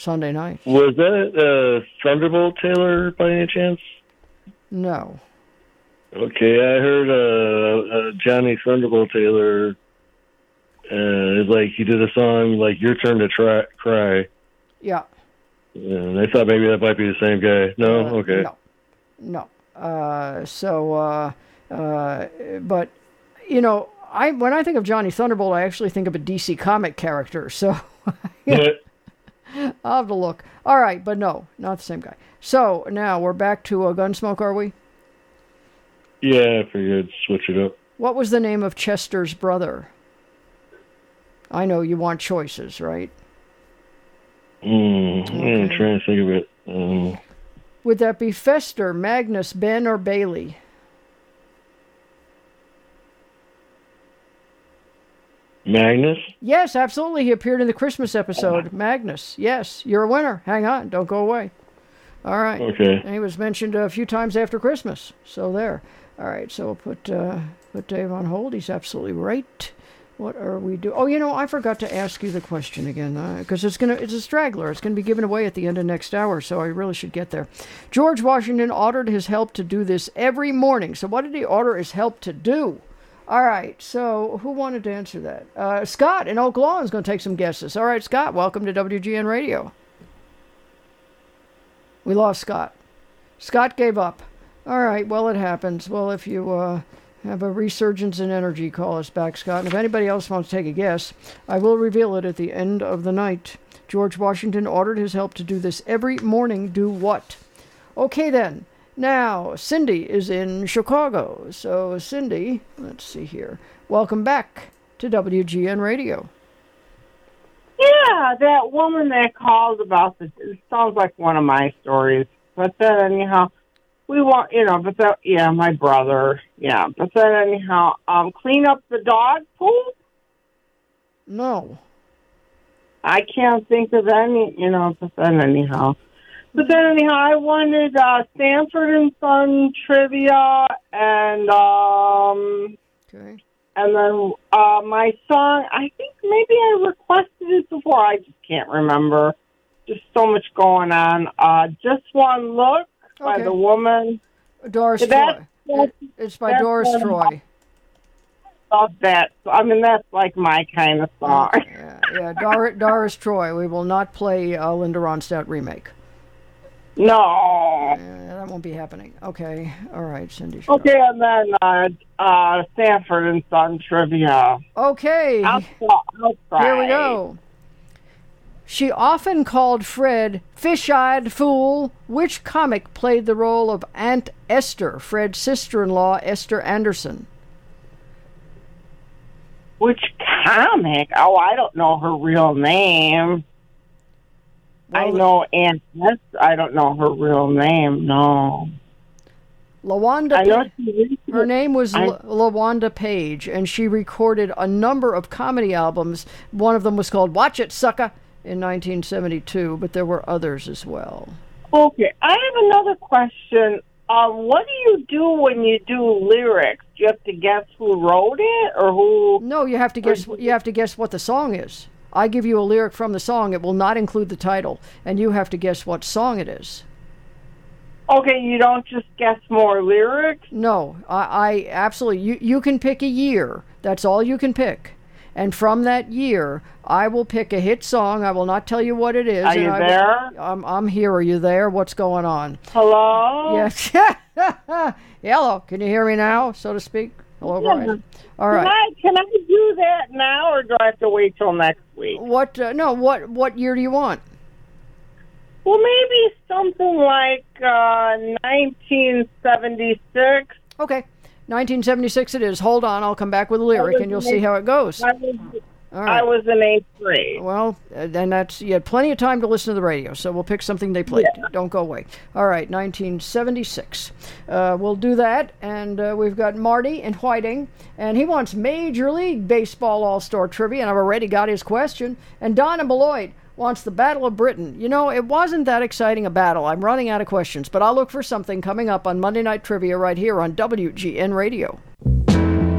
Sunday night. Was that Thunderbolt Taylor by any chance? No. Okay, I heard Johnny Thunderbolt Taylor. He did a song like "Your Turn to Cry." Yeah. And I thought maybe that might be the same guy. No, okay. No. But when I think of Johnny Thunderbolt, I actually think of a DC comic character. So I'll have to look. All right, but no, not the same guy. So now we're back to Gunsmoke, are we? Yeah, I figured I'd switch it up. What was the name of Chester's brother? I know you want choices, right? I'm trying to think of it. Would that be Fester, Magnus, Ben, or Bailey? Magnus? Yes, absolutely. He appeared in the Christmas episode. Magnus. Yes, you're a winner. Hang on. Don't go away. All right. Okay. And he was mentioned a few times after Christmas. So there. All right. So we'll put Dave on hold. He's absolutely right. What are we doing? Oh, I forgot to ask you the question again, because it's a straggler. It's going to be given away at the end of next hour, so I really should get there. George Washington ordered his help to do this every morning. So what did he order his help to do? All right, so who wanted to answer that? Scott in Oak Lawn is going to take some guesses. All right, Scott, welcome to WGN Radio. We lost Scott. Scott gave up. All right, well, it happens. Well, if you have a resurgence in energy, call us back, Scott. And if anybody else wants to take a guess, I will reveal it at the end of the night. George Washington ordered his help to do this every morning. Do what? Okay, then. Now, Cindy is in Chicago. So, Cindy, let's see here. Welcome back to WGN Radio. Yeah, that woman that called about it sounds like one of my stories. But then, anyhow, we want, my brother. Yeah, but then anyhow, clean up the dog poop? No. I can't think of any, but then anyhow. But then anyhow, I wanted Sanford and Son trivia and, okay. And then my song, I think maybe I requested it before. I just can't remember. Just so much going on. Just One Look. By the woman. Doris Troy. It's by Doris Troy. Love that. I mean, that's like my kind of song. Yeah. Doris Troy. We will not play Linda Ronstadt remake. No. That won't be happening. Okay. All right, Cindy. Okay, and then Sanford and Son trivia. Okay. I'll try. Here we go. She often called Fred fish-eyed fool. Which comic played the role of Aunt Esther, Fred's sister-in-law, Esther Anderson? Which comic? Oh, I don't know her real name. Well, I know Aunt Esther. I don't know her real name, no. LaWanda. Her name was LaWanda Page, and she recorded a number of comedy albums. One of them was called Watch It, Sucker, in 1972, but there were others as well. Okay, I have another question. What do you do when you do lyrics? Do you have to guess who wrote it, or who? No, you have to guess. You have to guess what the song is. I give you a lyric from the song. It will not include the title, and you have to guess what song it is. Okay, you don't just guess more lyrics? No, I absolutely. You can pick a year. That's all you can pick. And from that year, I will pick a hit song. I will not tell you what it is. Are you there? I'm here. Are you there? What's going on? Hello? Yes. Hello. Can you hear me now, so to speak? Hello, Brian. All right. Can I do that now, or do I have to wait till next week? What? No. What year do you want? Well, maybe something like 1976. Okay. 1976 it is. Hold on, I'll come back with a lyric and you'll see how it goes. I was in 8th grade. Well, then you had plenty of time to listen to the radio, so we'll pick something they played. Yeah. Don't go away. All right, 1976. We'll do that, and we've got Marty in Whiting, and he wants Major League Baseball All-Star trivia, and I've already got his question. And Don in Beloit wants the Battle of Britain. It wasn't that exciting a battle. I'm running out of questions, but I'll look for something coming up on Monday Night Trivia right here on WGN Radio.